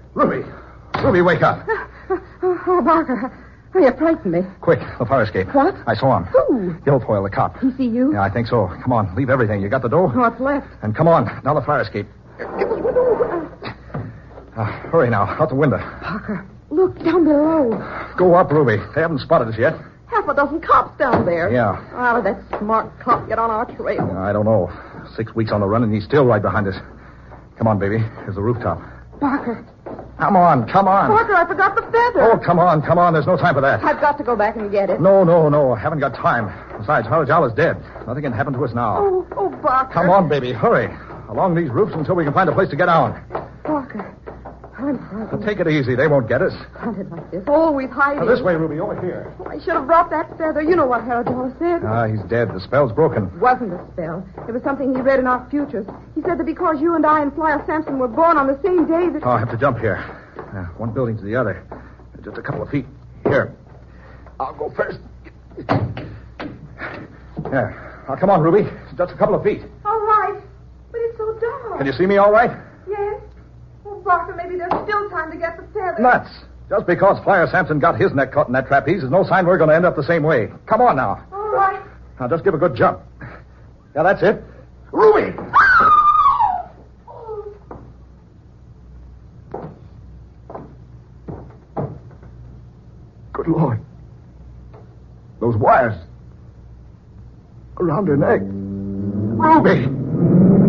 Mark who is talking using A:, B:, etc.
A: Ruby! Ruby, wake up.
B: Oh, Barker. Oh, you frightened me.
A: Quick, the fire escape.
B: What?
A: I saw him.
B: Who?
A: Guilfoyle, the cop.
B: He see you?
A: Yeah, I think so. Come on, leave everything. You got the dough?
B: What's left?
A: And come on, down the fire escape. Hurry now, out the window.
B: Barker, look down below.
A: Go up, Ruby. They haven't spotted us yet.
B: Half a dozen cops down there.
A: Yeah.
B: How did that smart cop get on our trail?
A: I don't know. 6 weeks on the run, and he's still right behind us. Come on, baby. Here's the rooftop.
B: Barker.
A: Come on.
B: Barker, I forgot the feather.
A: Oh, come on. There's no time for that.
B: I've got to go back and get it.
A: No. I haven't got time. Besides, Harajal is dead. Nothing can happen to us now.
B: Oh, Barker.
A: Come on, baby. Hurry. Along these roofs until we can find a place to get down.
B: Barker, I'm frightened.
A: Take it easy. They won't get us.
B: Hunted like this. Always hiding.
A: Now, this way, Ruby. Over here.
B: I should have brought that feather. You know what Harold said.
A: He's dead. The spell's broken.
B: It wasn't a spell. It was something he read in our futures. He said that because you and I and Flyer Sampson were born on the same day that...
A: Oh, I have to jump here. One building to the other. Just a couple of feet. Here. I'll go first. There. Now, come on, Ruby. Just a couple of feet.
B: All right. But it's so dark.
A: Can you see me all right?
B: Yes. Oh, Barker, maybe there's still time to get the feather.
A: Nuts. Just because Flyer Sampson got his neck caught in that trapeze is no sign we're going to end up the same way. Come on now.
B: All right.
A: Now, just give a good jump. Yeah, that's it. Ruby! Good Lord. Those wires around her neck. Ruby!